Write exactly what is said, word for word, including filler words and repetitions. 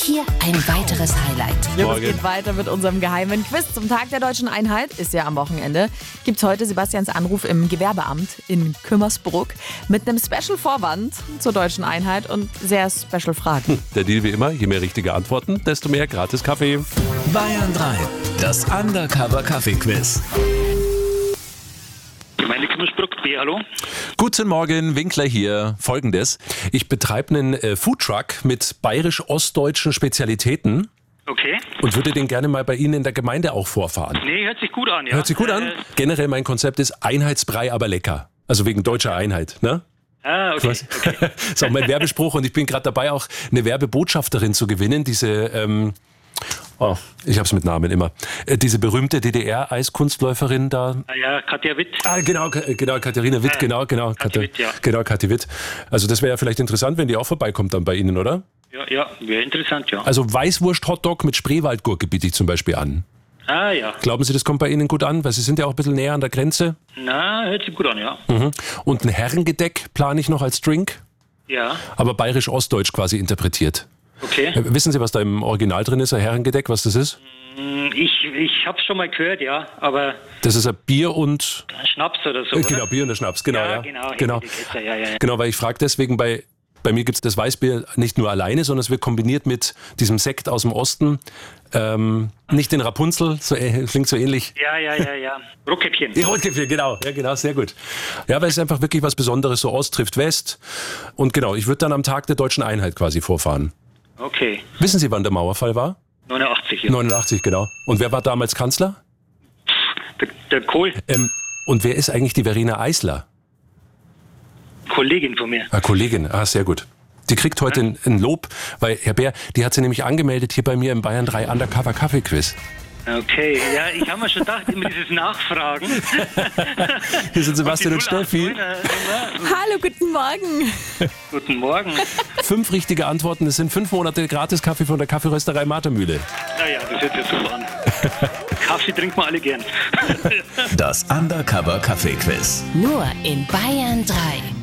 hier ein weiteres Highlight. Ja, es geht weiter mit unserem geheimen Quiz zum Tag der Deutschen Einheit. Ist ja am Wochenende. Gibt's heute Sebastians Anruf im Gewerbeamt in Kümmersbruck mit einem Special-Vorwand zur Deutschen Einheit und sehr Special Fragen. Der Deal wie immer, je mehr richtige Antworten, desto mehr gratis Kaffee. Bayern drei, das Undercover-Kaffee-Quiz. Gemeinde Kümmersbruck, B, hallo. Guten Morgen, Winkler hier. Folgendes: Ich betreibe einen äh, Foodtruck mit bayerisch-ostdeutschen Spezialitäten. Okay. Und würde den gerne mal bei Ihnen in der Gemeinde auch vorfahren. Nee, hört sich gut an, ja. Hört sich gut an? Äh, Generell mein Konzept ist Einheitsbrei, aber lecker. Also wegen deutscher Einheit, ne? Ah, okay. okay. Das ist auch mein Werbespruch und ich bin gerade dabei, auch eine Werbebotschafterin zu gewinnen. Diese, ähm, oh, ich hab's mit Namen immer. Äh, diese berühmte D D R-Eiskunstläuferin da. Ah, ja, Katja Witt. Ah, genau, genau, Katharina Witt, Ah, genau, genau. Kathi Witt, ja. Genau, Kathi Witt. Also das wäre ja vielleicht interessant, wenn die auch vorbeikommt dann bei Ihnen, oder? Ja, ja, wäre interessant, ja. Also Weißwurst-Hotdog mit Spreewaldgurke biete ich zum Beispiel an. Ah, ja. Glauben Sie, das kommt bei Ihnen gut an? Weil Sie sind ja auch ein bisschen näher an der Grenze. Na, hört sich gut an, ja. Mhm. Und ein Herrengedeck plane ich noch als Drink, Ja, aber bayerisch-ostdeutsch quasi interpretiert. okay. Äh, Wissen Sie, was da im Original drin ist, ein Herrengedeck, was das ist? Hm, Ich, ich hab's schon mal gehört, ja, aber Das ist ein Bier und... Schnaps oder so, Äh, oder? genau, Bier und der Schnaps, genau. Ja, Ja, genau, genau. Etikette, ja, ja, ja. Genau, weil ich frage deswegen, bei, bei mir gibt es das Weißbier nicht nur alleine, sondern es wird kombiniert mit diesem Sekt aus dem Osten. Ähm, nicht den Rapunzel, so, äh, klingt so ähnlich. Ja, ja, ja, ja. Rotkäppchen. Die Rotkäppchen, genau. Ja, genau, sehr gut. Ja, weil es einfach wirklich was Besonderes, so Ost trifft West. Und genau, ich würde dann am Tag der Deutschen Einheit quasi vorfahren. Okay. Wissen Sie, wann der Mauerfall war? neunundachtzig, ja. neunundachtzig, genau. Und wer war damals Kanzler? Der, der Kohl, Ähm, und wer ist eigentlich die Verena Eisler? Kollegin von mir. Ah, Kollegin, ah, sehr gut. Die kriegt heute ein, ein Lob, weil Herr Bär, die hat sie nämlich angemeldet hier bei mir im Bayern drei Undercover Kaffee Quiz. Okay, ja, ich habe mir schon gedacht, immer dieses Nachfragen. Hier sind Sebastian und Steffi. Hallo, guten Morgen. Guten Morgen. Fünf richtige Antworten, das sind fünf Monate Gratis-Kaffee von der Kaffeerösterei Martermühle. Naja, das hört sich super an. Kaffee trinken wir alle gern. Das Undercover-Kaffee-Quiz. Nur in Bayern drei.